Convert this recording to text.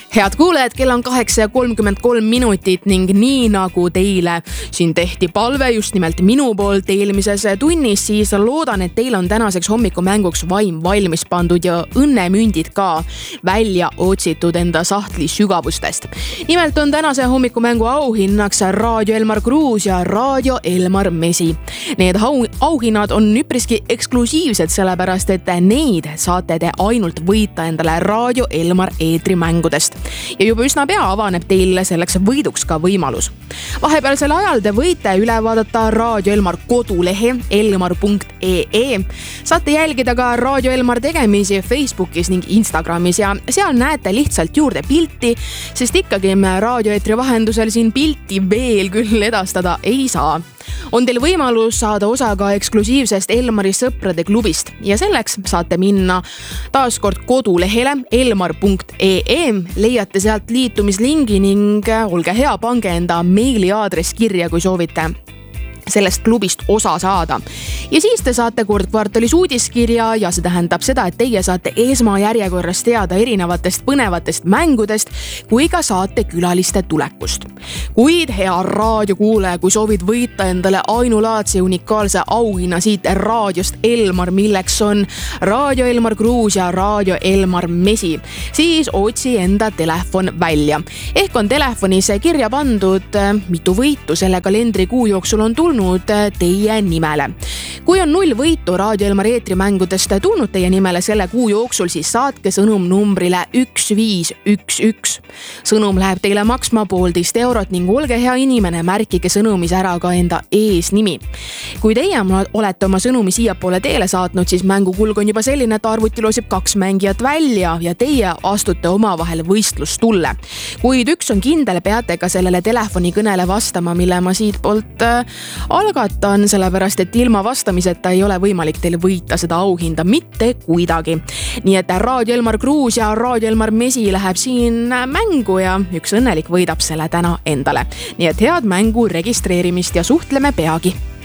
Head kuulajad, kell on 8:33 ning nii nagu teile siin tehti palve just nimelt minu poolt eelmises tunnis, siis loodan, et teil on tänaseks hommikumänguks vaim valmis pandud ja õnnemündid ka välja otsitud enda sahtli sügavustest. Nimelt on tänase hommikumängu auhinnaks Raadio Elmar Kruus ja Raadio Elmar Mesi. Need auhinnad on üpriski eksklusiivsed, sellepärast et neid saate te ainult võita endale Raadio Elmar eetrimängudest. Ja juba üsna pea avaneb teil selleks võiduks ka võimalus. Vahepealsel ajal te võite üle vaadata Raadio Elmar kodulehe elmar.ee. Saate jälgida ka Raadio Elmar tegemisi Facebookis ning Instagramis ja seal näete lihtsalt juurde pilti, sest ikkagi me raadioeetri vahendusel siin pilti veel küll edastada ei saa. On teil võimalus saada osa ka eksklusiivsest Elmari sõprade klubist ja selleks saate minna taaskord kodulehele elmar.ee, leiate sealt liitumislingi ning olge hea, pange enda meiliaadress kirja, kui soovite sellest klubist osa saada. Ja siis te saate kord kvartalis uudiskirja ja see tähendab seda, et teie saate esmajärjekorras teada erinevatest põnevatest mängudest kui ka saate külaliste tulekust. Kuid hea raadiokuulaja, kui soovid võita endale ainulaadse unikaalse auhinna siit raadiost Elmar, milleks on Raadio Elmar Kruus ja Raadio Elmar Mesi, siis otsi enda telefon välja. Ehk on telefonis kirja pandud, mitu võitu selle kalendrikuu jooksul on tulnud teie nimele. Kui on 0 võitu Raadio Elmar eetrimängudest tulnud teie nimele selle kuu jooksul, siis saatke sõnum numbrile 1511. Sõnum läheb teile maksma 1,5 eurot ning olge hea inimene, märkige sõnumis ära ka enda eesnimi. Kui teie olete oma sõnumi siiapoole teele saatnud, siis mängukulg on juba selline, et arvuti loosib 2 mängijat välja ja teie astute omavahel võistlustulle. Kuid üks on kindel, peate ka sellele telefonikõnele vastama, mille ma siit poolt algatan, sellepärast et ilma vastamiseta ei ole võimalik teil võita seda auhinda mitte kuidagi. Nii et Raadio Elmar Kruus ja Raadio Elmar Mesi läheb siin mängu ja üks õnnelik võidab selle täna endale. Nii et head mängu registreerimist ja suhtleme peagi.